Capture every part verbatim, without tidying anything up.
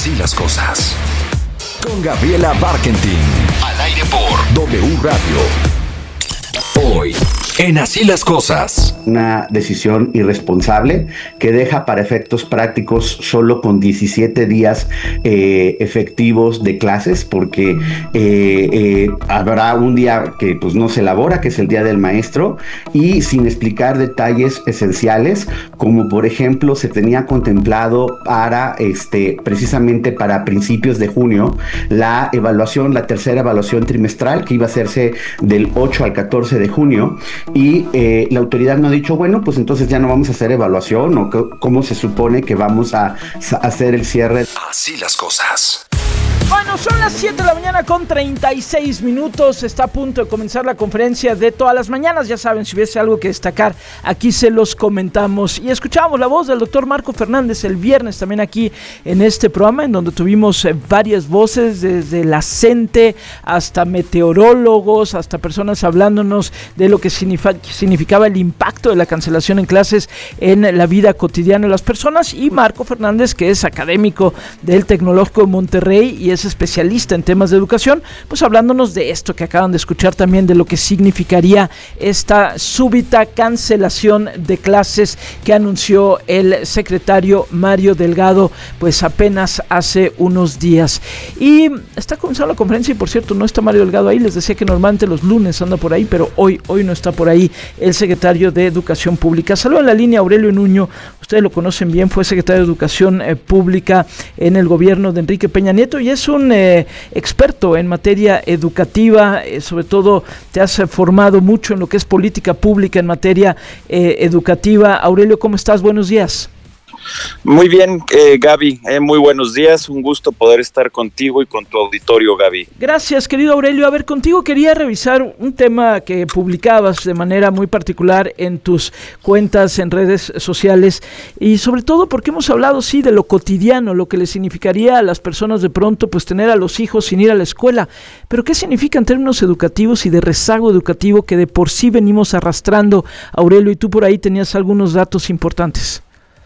Así las cosas. Con Gabriela Barkentin. Al aire por W Radio. Hoy, en Así las cosas. Una decisión irresponsable que deja para efectos prácticos solo con diecisiete días eh, efectivos de clases, porque eh, eh, habrá un día que pues no se elabora, que es el Día del Maestro, y sin explicar detalles esenciales, como por ejemplo se tenía contemplado para este precisamente para principios de junio la evaluación, la tercera evaluación trimestral, que iba a hacerse del ocho al catorce de junio, y eh, la autoridad no ha dicho, bueno, pues entonces ya no vamos a hacer evaluación, o c- cómo se supone que vamos a, a hacer el cierre. Así las cosas. Bueno, son las siete de la mañana con treinta y seis minutos. Está a punto de comenzar la conferencia de todas las mañanas. Ya saben, si hubiese algo que destacar, aquí se los comentamos. Y escuchamos la voz del doctor Marco Fernández el viernes también aquí en este programa, en donde tuvimos eh, varias voces, desde la CENTE hasta meteorólogos, hasta personas hablándonos de lo que significa, significaba el impacto de la cancelación en clases en la vida cotidiana de las personas. Y Marco Fernández, que es académico del Tecnológico de Monterrey y es especialista en temas de educación, pues hablándonos de esto que acaban de escuchar también, de lo que significaría esta súbita cancelación de clases que anunció el secretario Mario Delgado pues apenas hace unos días. Y está comenzando la conferencia y por cierto no está Mario Delgado ahí. Les decía que normalmente los lunes anda por ahí, pero hoy, hoy no está por ahí el secretario de Educación Pública. Saludo en la línea Aurelio Nuño, ustedes lo conocen bien, fue secretario de Educación eh, Pública en el gobierno de Enrique Peña Nieto y es un eh, experto en materia educativa, eh, sobre todo te has formado mucho en lo que es política pública en materia eh, educativa. Aurelio, ¿cómo estás? Buenos días. Muy bien, eh, Gaby, eh, muy buenos días, un gusto poder estar contigo y con tu auditorio, Gaby. Gracias, querido Aurelio. A ver, contigo quería revisar un tema que publicabas de manera muy particular en tus cuentas en redes sociales y sobre todo porque hemos hablado, sí, de lo cotidiano, lo que le significaría a las personas de pronto pues tener a los hijos sin ir a la escuela, pero ¿qué significa en términos educativos y de rezago educativo que de por sí venimos arrastrando, Aurelio? Y tú por ahí tenías algunos datos importantes.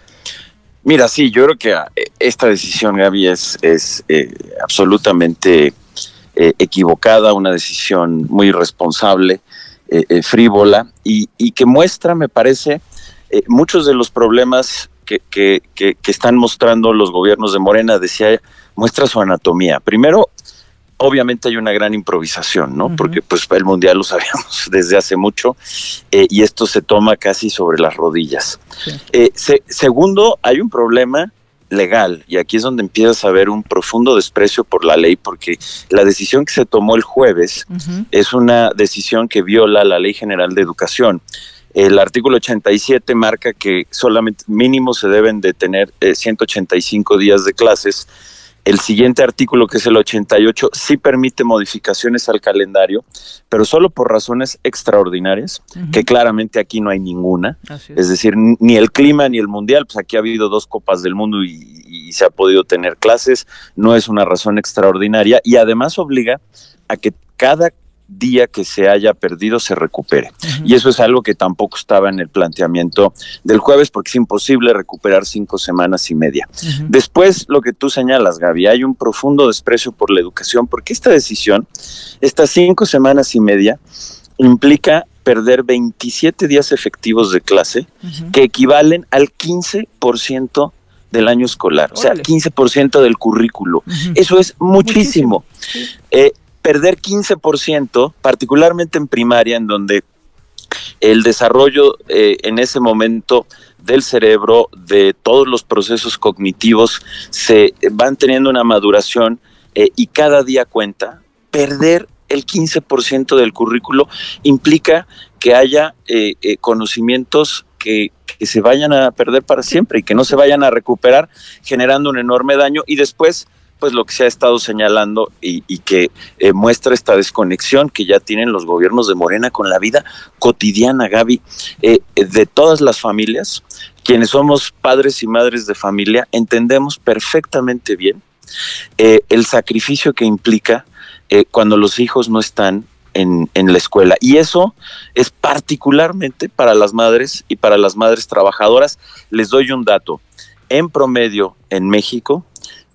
Mira, sí, yo creo que esta decisión, Gaby, es, es eh, absolutamente eh, equivocada, una decisión muy irresponsable, eh, eh, frívola, y, y que muestra, me parece, eh, muchos de los problemas que, que, que, que están mostrando los gobiernos de Morena. Decía, muestra su anatomía. Primero, obviamente hay una gran improvisación, ¿no? Uh-huh. Porque pues el Mundial lo sabíamos desde hace mucho eh, y esto se toma casi sobre las rodillas. Sí. Eh, se, segundo, hay un problema legal y aquí es donde empiezas a ver un profundo desprecio por la ley, porque la decisión que se tomó el jueves uh-huh. es una decisión que viola la Ley General de Educación. El artículo ochenta y siete marca que solamente mínimo se deben de tener eh, ciento ochenta y cinco días de clases. El siguiente artículo, que es el ochenta y ocho, sí permite modificaciones al calendario, pero solo por razones extraordinarias, uh-huh. que claramente aquí no hay ninguna. Es. es decir, ni el clima ni el mundial, pues aquí ha habido dos copas del mundo y, y se ha podido tener clases, no es una razón extraordinaria y además obliga a que cada día que se haya perdido se recupere. Uh-huh. Y eso es algo que tampoco estaba en el planteamiento del jueves, porque es imposible recuperar cinco semanas y media. Uh-huh. Después, lo que tú señalas, Gaby, hay un profundo desprecio por la educación, porque esta decisión, estas cinco semanas y media, implica perder veintisiete días efectivos de clase, uh-huh. que equivalen al quince por ciento del año escolar, Órale. o sea, quince por ciento del currículo. Uh-huh. Eso es muchísimo. muchísimo. Sí. Eh, Perder quince por ciento, particularmente en primaria, en donde el desarrollo eh, en ese momento del cerebro, de todos los procesos cognitivos, se van teniendo una maduración eh, y cada día cuenta. Perder el quince por ciento del currículo implica que haya eh, eh, conocimientos que, que se vayan a perder para siempre y que no se vayan a recuperar, generando un enorme daño. Y después, pues lo que se ha estado señalando y, y que eh, muestra esta desconexión que ya tienen los gobiernos de Morena con la vida cotidiana, Gaby, eh, de todas las familias. Quienes somos padres y madres de familia entendemos perfectamente bien eh, el sacrificio que implica eh, cuando los hijos no están en, en la escuela, y eso es particularmente para las madres y para las madres trabajadoras. Les doy un dato: en promedio en México,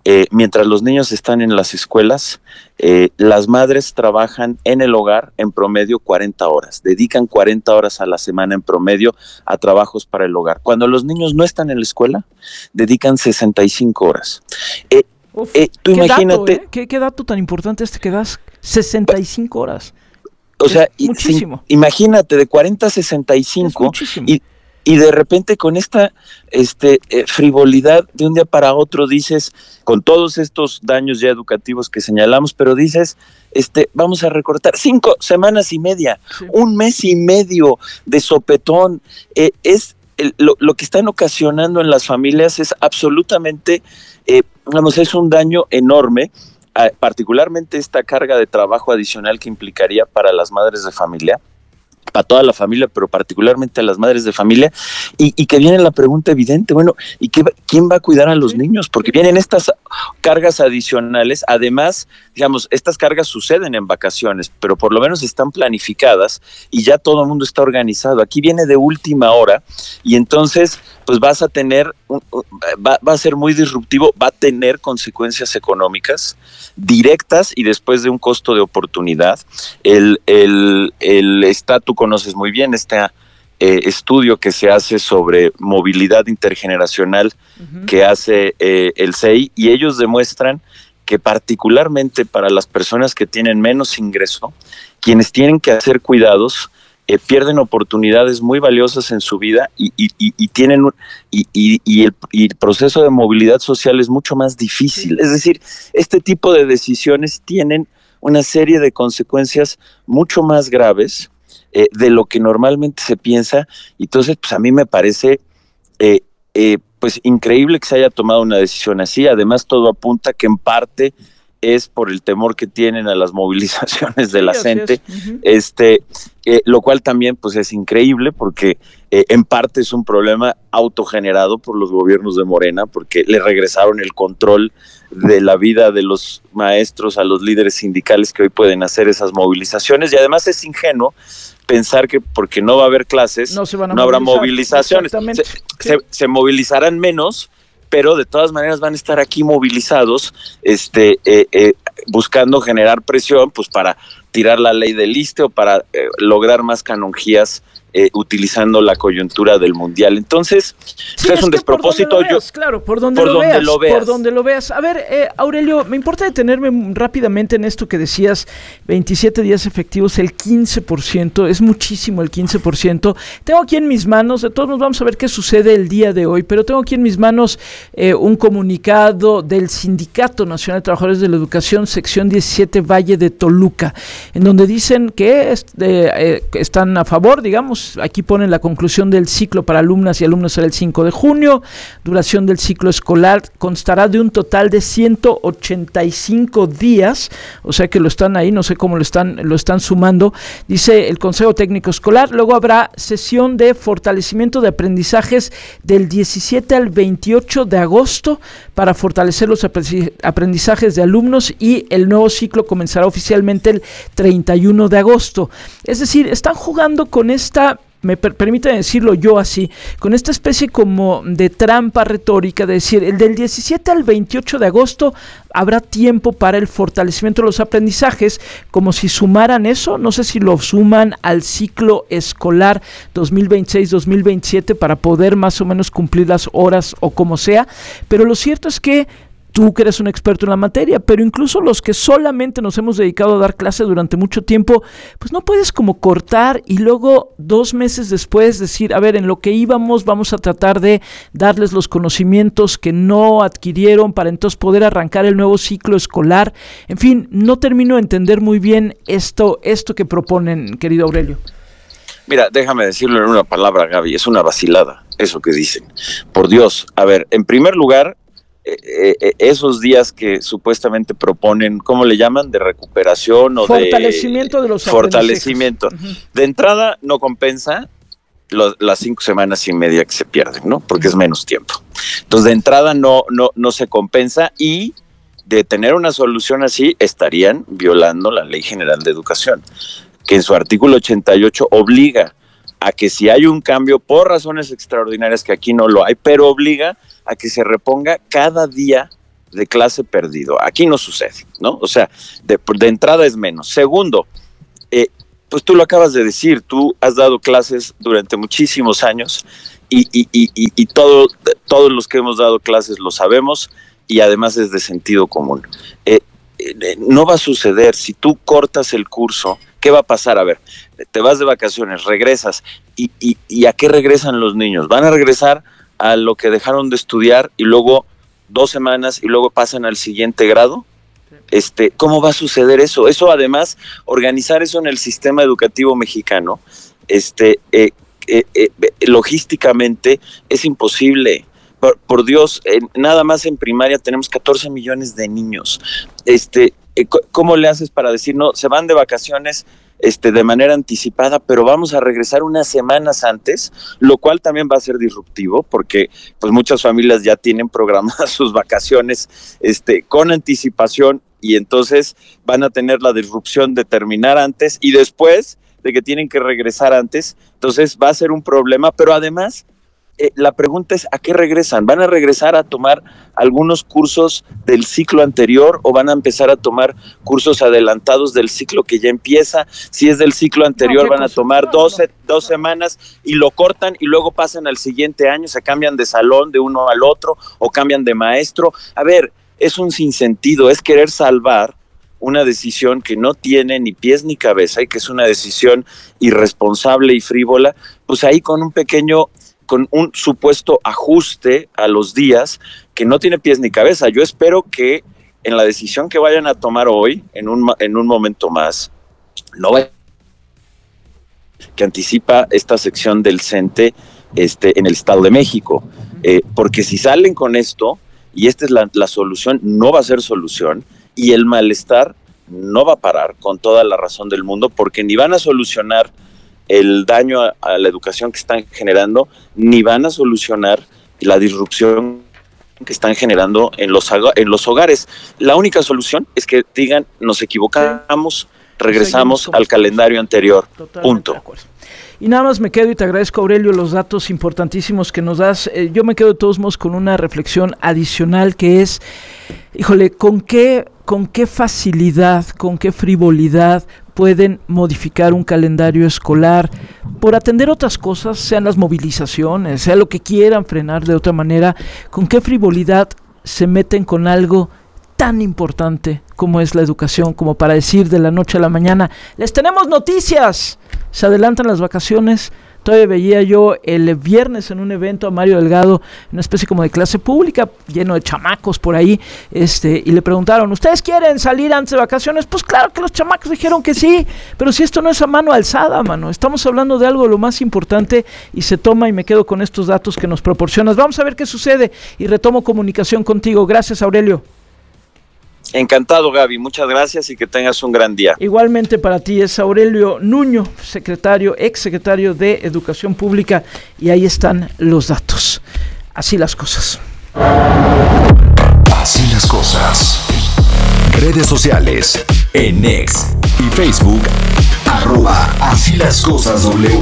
eh, mientras los niños están en las escuelas, eh, las madres trabajan en el hogar en promedio cuarenta horas, dedican cuarenta horas a la semana en promedio a trabajos para el hogar. Cuando los niños no están en la escuela, dedican sesenta y cinco horas. Eh, Uf, eh, tú qué imagínate... Dato, ¿eh? ¿Qué, ¿Qué dato tan importante este que das? sesenta y cinco horas. O sea, es muchísimo. Y, imagínate, de cuarenta a sesenta y cinco, y, y de repente con esta este, eh, frivolidad de un día para otro dices, con todos estos daños ya educativos que señalamos, pero dices, este, vamos a recortar cinco semanas y media, sí. un mes y medio de sopetón. Eh, es el, lo, lo que están ocasionando en las familias es absolutamente, eh, vamos, es un daño enorme. Particularmente esta carga de trabajo adicional que implicaría para las madres de familia, para toda la familia, pero particularmente a las madres de familia, y, y que viene la pregunta evidente, bueno, ¿y qué, quién va a cuidar a los sí. niños? Porque vienen estas cargas adicionales, además, digamos, estas cargas suceden en vacaciones, pero por lo menos están planificadas y ya todo el mundo está organizado. Aquí viene de última hora y entonces, pues vas a tener, va, va a ser muy disruptivo, va a tener consecuencias económicas directas y después de un costo de oportunidad. El, el, el estatus, tú conoces muy bien este eh, estudio que se hace sobre movilidad intergeneracional uh-huh. que hace eh, el C E I, y ellos demuestran que particularmente para las personas que tienen menos ingreso, quienes tienen que hacer cuidados, eh, pierden oportunidades muy valiosas en su vida y, y, y, y tienen y, y, y, el, y el proceso de movilidad social es mucho más difícil. Sí. Es decir, este tipo de decisiones tienen una serie de consecuencias mucho más graves Eh, de lo que normalmente se piensa. Entonces, pues a mí me parece eh, eh, pues increíble que se haya tomado una decisión así. Además, todo apunta que en parte es por el temor que tienen a las movilizaciones de sí, la gente, uh-huh. este, eh, lo cual también pues es increíble porque eh, en parte es un problema autogenerado por los gobiernos de Morena, porque le regresaron el control de la vida de los maestros a los líderes sindicales que hoy pueden hacer esas movilizaciones, y además es ingenuo pensar que porque no va a haber clases, no, se van a no habrá movilizaciones. Se, sí. se, se movilizarán menos, pero de todas maneras van a estar aquí movilizados, este, eh, eh, buscando generar presión, pues para tirar la ley del ISSSTE o para eh, lograr más canonjías eh, utilizando la coyuntura del mundial. Entonces, sí, es, es un despropósito. Por donde lo veas, yo, claro, por donde, por lo, donde veas, lo veas. Por donde lo veas. A ver, eh, Aurelio, me importa detenerme rápidamente en esto que decías, veintisiete días efectivos, el quince por ciento, es muchísimo el quince por ciento. Tengo aquí en mis manos, de todos nos vamos a ver qué sucede el día de hoy, pero tengo aquí en mis manos eh, un comunicado del Sindicato Nacional de Trabajadores de la Educación, sección diecisiete, Valle de Toluca, en donde dicen que es, eh, eh, están a favor, digamos, aquí ponen la conclusión del ciclo para alumnas y alumnos será el cinco de junio, duración del ciclo escolar constará de un total de ciento ochenta y cinco días, o sea que lo están ahí, no sé cómo lo están, lo están sumando, dice el Consejo Técnico Escolar. Luego habrá sesión de fortalecimiento de aprendizajes del diecisiete al veintiocho de agosto para fortalecer los aprendizajes de alumnos, y el nuevo ciclo comenzará oficialmente el treinta y uno de agosto. Es decir, están jugando con esta, me per- permite decirlo yo así, con esta especie como de trampa retórica, de decir, el del diecisiete al veintiocho de agosto habrá tiempo para el fortalecimiento de los aprendizajes, como si sumaran eso, no sé si lo suman al ciclo escolar dos mil veintiséis dos mil veintisiete para poder más o menos cumplir las horas o como sea, pero lo cierto es que tú que eres un experto en la materia, pero incluso los que solamente nos hemos dedicado a dar clase durante mucho tiempo, pues no puedes como cortar y luego dos meses después decir, a ver, en lo que íbamos vamos a tratar de darles los conocimientos que no adquirieron para entonces poder arrancar el nuevo ciclo escolar. En fin, no termino de entender muy bien esto, esto que proponen, querido Aurelio. Mira, déjame decirlo en una palabra, Gaby, es una vacilada eso que dicen. Por Dios, a ver, en primer lugar, Eh, eh, esos días que supuestamente proponen, ¿cómo le llaman? De recuperación o fortalecimiento de, de los fortalecimiento. Uh-huh. De entrada no compensa lo, las cinco semanas y media que se pierden, ¿no? Porque uh-huh. es menos tiempo. Entonces, de entrada no, no, no se compensa, y de tener una solución así estarían violando la Ley General de Educación, que en su artículo ochenta y ocho obliga a que si hay un cambio por razones extraordinarias, que aquí no lo hay, pero obliga a que se reponga cada día de clase perdido. Aquí no sucede, ¿no? O sea, de, de entrada es menos. Segundo, eh, pues tú lo acabas de decir, tú has dado clases durante muchísimos años y, y, y, y, y todo, todos los que hemos dado clases lo sabemos y además es de sentido común. Eh, eh, no va a suceder si tú cortas el curso. ¿Qué va a pasar? A ver, te vas de vacaciones, regresas, y, y, ¿y a qué regresan los niños? Van a regresar a lo que dejaron de estudiar y luego dos semanas y luego pasan al siguiente grado. Este, ¿cómo va a suceder eso? Eso además, organizar eso en el sistema educativo mexicano, este, eh, eh, eh, logísticamente es imposible. Por, por Dios, eh, nada más en primaria tenemos catorce millones de niños. Este, ¿Cómo le haces para decir, no, se van de vacaciones este, de manera anticipada, pero vamos a regresar unas semanas antes, lo cual también va a ser disruptivo, porque pues muchas familias ya tienen programadas sus vacaciones este, con anticipación, y entonces van a tener la disrupción de terminar antes y después de que tienen que regresar antes, entonces va a ser un problema, pero además Eh, la pregunta es, ¿a qué regresan? ¿Van a regresar a tomar algunos cursos del ciclo anterior o van a empezar a tomar cursos adelantados del ciclo que ya empieza? Si es del ciclo anterior, no, van a tomar no, doce, no, no. dos semanas y lo cortan y luego pasan al siguiente año, se cambian de salón de uno al otro o cambian de maestro. A ver, es un sinsentido, es querer salvar una decisión que no tiene ni pies ni cabeza y que es una decisión irresponsable y frívola, pues ahí con un pequeño... con un supuesto ajuste a los días que no tiene pies ni cabeza. Yo espero que en la decisión que vayan a tomar hoy, en un, en un momento más, no vaya, que anticipa esta sección del CENTE este, en el Estado de México. Eh, porque si salen con esto, y esta es la, la solución, no va a ser solución, y el malestar no va a parar con toda la razón del mundo, porque ni van a solucionar el daño a, a la educación que están generando, ni van a solucionar la disrupción que están generando en los, en los hogares. La única solución es que digan, nos equivocamos, regresamos al calendario anterior, punto. Y nada más me quedo y te agradezco, Aurelio, los datos importantísimos que nos das. Eh, yo me quedo de todos modos con una reflexión adicional que es, híjole, ¿con qué, con qué facilidad, con qué frivolidad pueden modificar un calendario escolar por atender otras cosas, sean las movilizaciones, sea lo que quieran frenar de otra manera? ¿Con qué frivolidad se meten con algo tan importante como es la educación, como para decir de la noche a la mañana, les tenemos noticias, se adelantan las vacaciones? Todavía veía yo el viernes en un evento a Mario Delgado, una especie como de clase pública, lleno de chamacos por ahí, este, y le preguntaron, ¿ustedes quieren salir antes de vacaciones? Pues claro que los chamacos dijeron que sí, pero si esto no es a mano alzada, mano, estamos hablando de algo de lo más importante, y se toma, y me quedo con estos datos que nos proporcionas. Vamos a ver qué sucede, y retomo comunicación contigo. Gracias, Aurelio. Encantado, Gaby, muchas gracias y que tengas un gran día. Igualmente para ti. Es Aurelio Nuño, secretario, ex secretario de Educación Pública, y ahí están los datos. Así las cosas. Así las cosas. Redes sociales, en X y Facebook, arroba Así las cosas W.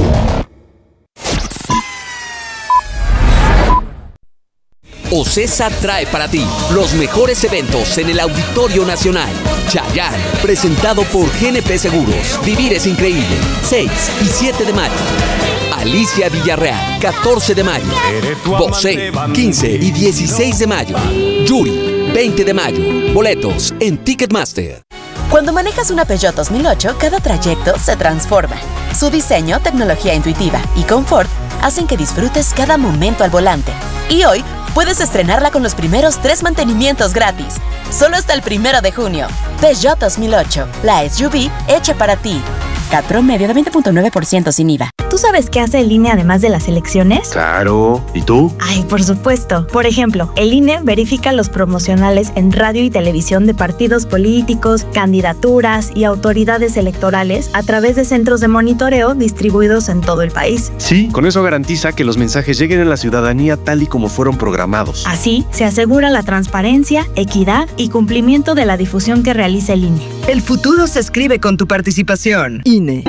OCESA trae para ti los mejores eventos en el Auditorio Nacional. Chayanne, presentado por G N P Seguros. Vivir es increíble, seis y siete de mayo. Alicia Villarreal, catorce de mayo. Bosé, quince y dieciséis de mayo. Yuri, veinte de mayo. Boletos en Ticketmaster. Cuando manejas una Peugeot dos mil ocho, cada trayecto se transforma. Su diseño, tecnología intuitiva y confort hacen que disfrutes cada momento al volante. Y hoy puedes estrenarla con los primeros tres mantenimientos gratis. Solo hasta el primero de junio. Peugeot dos mil ocho, la S U V hecha para ti. C A T promedio de veinte punto nueve por ciento sin I V A. ¿Tú sabes qué hace el I N E además de las elecciones? Claro. ¿Y tú? Ay, por supuesto. Por ejemplo, el I N E verifica los promocionales en radio y televisión de partidos políticos, candidaturas y autoridades electorales a través de centros de monitoreo distribuidos en todo el país. Sí, con eso garantiza que los mensajes lleguen a la ciudadanía tal y como fueron programados. Así, se asegura la transparencia, equidad y cumplimiento de la difusión que realiza el I N E. El futuro se escribe con tu participación. I N E.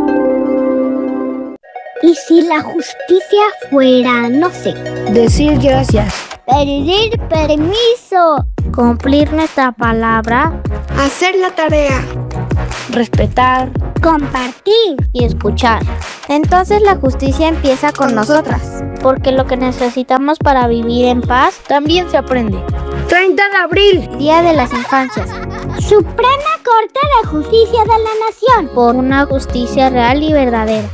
¿Y si la justicia fuera, no sé, decir gracias, pedir permiso, cumplir nuestra palabra, hacer la tarea, respetar, compartir y escuchar. Entonces la justicia empieza con nosotras, porque lo que necesitamos para vivir en paz también se aprende. treinta de abril, Día de las Infancias. Suprema Corte de Justicia de la Nación, por una justicia real y verdadera.